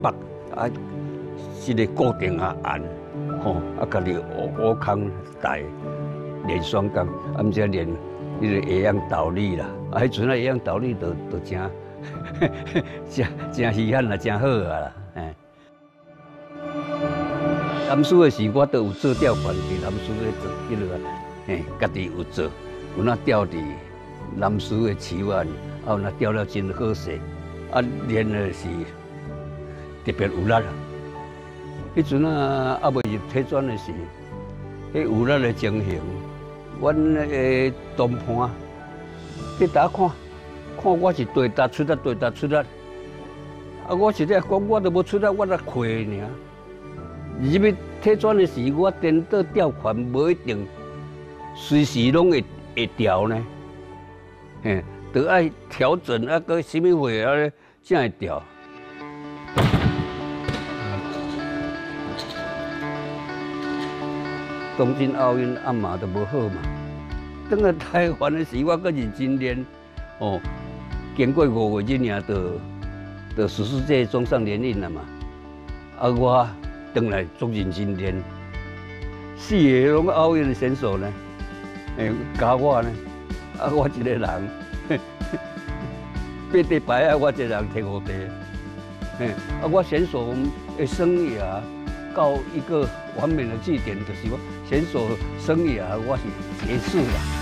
北啊，一个固定按，吼，家己乌空台练双杠，毋则练迄个下氧倒立啦。迄阵下氧倒立都真真稀罕啦，真好啦，南师的时，我都有做吊环伫南师的做迄落，家己有做，有那吊伫南师的树啊，有那吊了真好势，练的是特别有力啦。迄阵未入体专的时，迄有力的情形，阮个同伴伫搭看我是对答出力，我是咧讲，我都无出力，我来亏尔。入去体专的时，我颠倒吊环无一定随时拢会调呢，都爱调整个什么位才会调。东京奥运嘛都无好嘛，等来台湾的时，我搁认真练，经过5月日尔，就世界中上联运了嘛，我回来足认真练，4个拢奥运的选手呢，加我呢，我一个人8块牌我一个人摕5块，我选手的生涯到一个完美的据点，就是我选手生涯我是结束了。